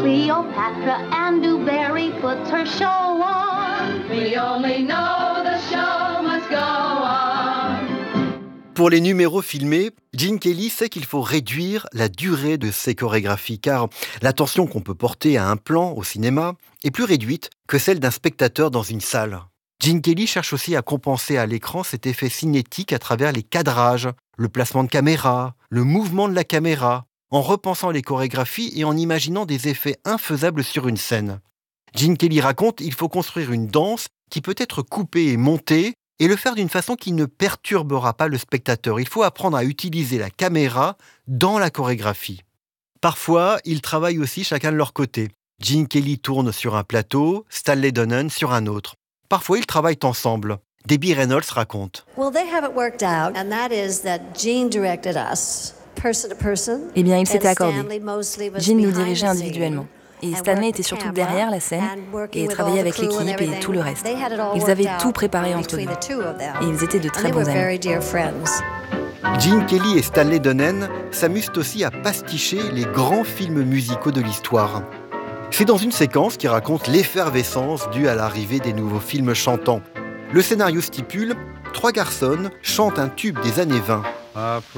Cleopatra and Dewberry puts her show on. We only know the show must go on. Pour les numéros filmés, Gene Kelly sait qu'il faut réduire la durée de ses chorégraphies car l'attention qu'on peut porter à un plan au cinéma est plus réduite que celle d'un spectateur dans une salle. Gene Kelly cherche aussi à compenser à l'écran cet effet cinétique à travers les cadrages, le placement de caméra, le mouvement de la caméra, en repensant les chorégraphies et en imaginant des effets infaisables sur une scène. Gene Kelly raconte qu'il faut construire une danse qui peut être coupée et montée et le faire d'une façon qui ne perturbera pas le spectateur. Il faut apprendre à utiliser la caméra dans la chorégraphie. Parfois, ils travaillent aussi chacun de leur côté. Gene Kelly tourne sur un plateau, Stanley Donen sur un autre. Parfois, ils travaillent ensemble. Debbie Reynolds raconte. Eh bien, il s'était accordé. Gene nous dirigeait individuellement. Et Stanley était surtout derrière la scène et travaillait avec l'équipe et tout le reste. Ils avaient tout préparé entre eux. Et ils étaient de très bons amis. Gene Kelly et Stanley Donen s'amusent aussi à pasticher les grands films musicaux de l'histoire. C'est dans une séquence qui raconte l'effervescence due à l'arrivée des nouveaux films chantants. Le scénario stipule 3 garçons chantent un tube des années 20.